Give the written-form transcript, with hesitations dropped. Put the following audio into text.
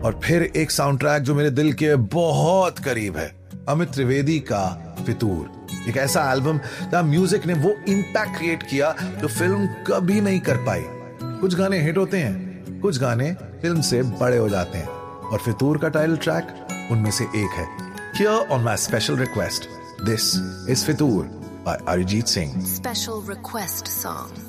और फिर एक साउंड ट्रैक जो मेरे दिल के बहुत करीब है, अमित त्रिवेदी का फितूर। एक ऐसा एल्बम जहां म्यूजिक ने वो इंपैक्ट क्रिएट किया जो फिल्म कभी नहीं कर पाई। कुछ गाने हिट होते हैं, कुछ गाने फिल्म से बड़े हो जाते हैं, और फितूर का टाइटल ट्रैक उनमें से एक है। Here on my special request, this is Fitoor by Arijit Singh. Special request song.